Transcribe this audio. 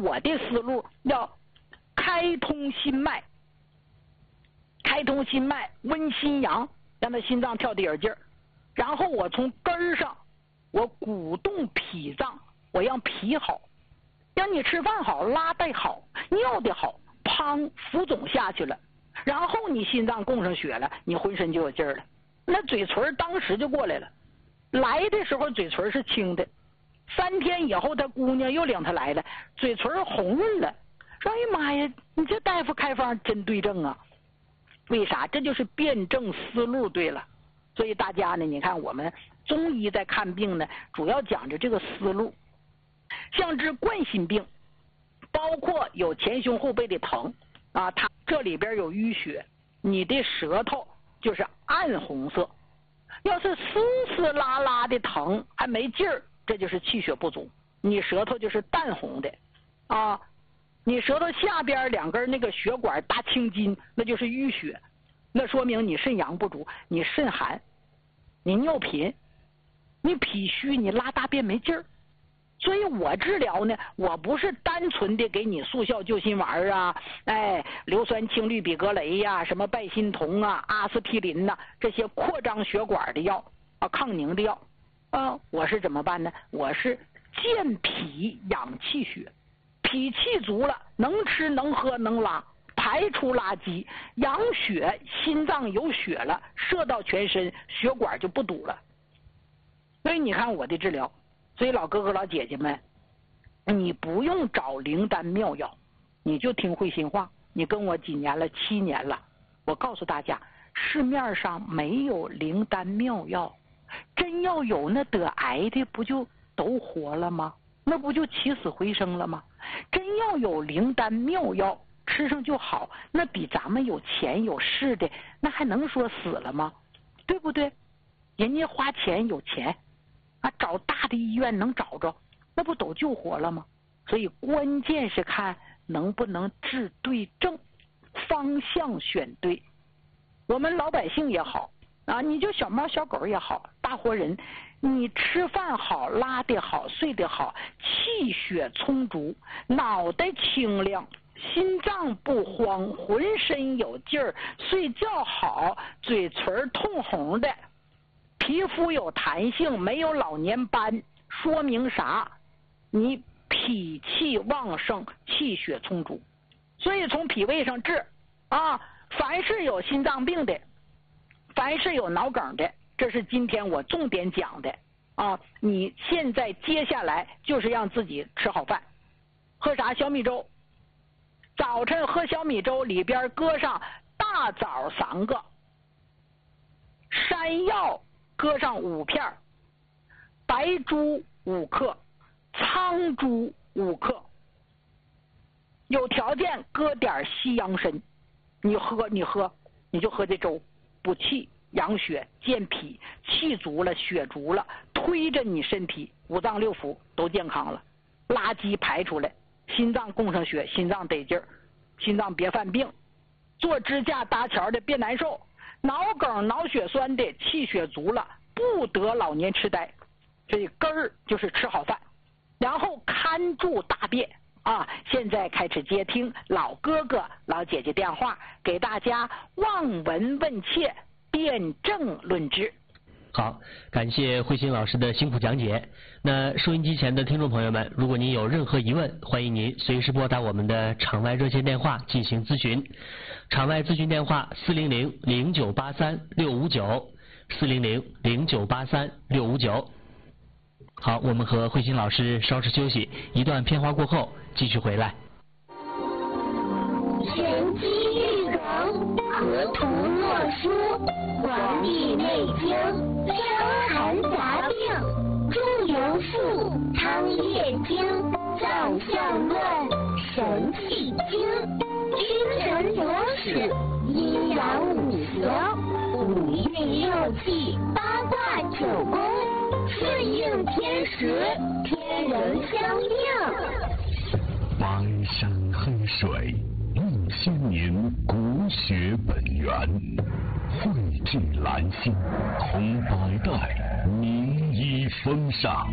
我的思路要开通心脉，开通心脉，温心阳，让他心脏跳得有劲儿。然后我从根儿上，我鼓动脾脏，我让脾好，让你吃饭好，拉带好，尿的好，砰，浮肿下去了。然后你心脏供上血了，你浑身就有劲儿了。那嘴唇当时就过来了。来的时候嘴唇是青的，3天以后他姑娘又领他来了，嘴唇红润了。说哎呀妈呀，你这大夫开方真对症啊！为啥？这就是辩证思路对了。所以大家呢，你看我们中医在看病呢，主要讲究这个思路。像治冠心病，包括有前胸后背的疼啊，它这里边有淤血，你的舌头就是暗红色。要是丝丝拉拉的疼还没劲儿，这就是气血不足，你舌头就是淡红的啊。你舌头下边2根那个血管大青筋，那就是淤血，那说明你肾阳不足，你肾寒，你尿频，你脾虚，你拉大便没劲儿。所以我治疗呢，我不是单纯的给你速效救心丸啊，硫酸氢氯吡格雷呀，什么拜心酮啊、阿司匹林呐，这些扩张血管的药啊、抗凝的药啊，我是怎么办呢？我是健脾养气血，脾气足了，能吃能喝能拉，排出垃圾，养血，心脏有血了，射到全身，血管就不堵了。所以你看我的治疗。所以老哥哥老姐姐们，你不用找灵丹妙药，你就听慧心话。你跟我几年了？7年了。我告诉大家，市面上没有灵丹妙药，真要有，那得癌的不就都活了吗？那不就起死回生了吗？真要有灵丹妙药，吃上就好，那比咱们有钱有势的，那还能说死了吗？对不对？人家花钱有钱。找大的医院能找着，那不都救活了吗？所以关键是看能不能治对症，方向选对。我们老百姓也好啊，你就小猫小狗也好，大活人，你吃饭好，拉得好，睡得好，气血充足，脑袋清亮，心脏不慌，浑身有劲儿，睡觉好，嘴唇通红的，皮肤有弹性，没有老年斑，说明啥？你脾气旺盛，气血充足。所以从脾胃上治啊，凡是有心脏病的，凡是有脑梗的，这是今天我重点讲的啊。你现在接下来就是让自己吃好饭，喝啥？小米粥。早晨喝小米粥，里边搁上大枣3个，山药搁上5片，白术5克，苍术5克，有条件搁点西洋参。你喝你就喝这粥，补气养血健脾，气足了血足了，推着你身体5脏6腑都健康了，垃圾排出来，心脏供上血，心脏得劲儿，心脏别犯病，做支架搭桥的别难受，脑梗脑血栓的气血足了，不得老年痴呆。所以根儿就是吃好饭，然后看住大便啊。现在开始接听老哥哥老姐姐电话，给大家望闻问切，辩证论治。 好，感谢慧心老师的辛苦讲解。那收音机前的听众朋友们，如果您有任何疑问，欢迎您随时拨打我们的场外热线电话进行咨询。场外咨询电话400-0983-659，400-0983-659。好，我们和慧心老师稍事休息，一段片花过后继续回来。 玄机玉梗，河图洛书，黄帝内经，伤寒杂病，中庸术，汤液经，脏象论，神气经，君臣佐使，阴阳5行，5运6气，8卦9宫，顺应天时，天人相应。 白山黑水，映先民国学本源，汇聚兰心，同百代名医风尚。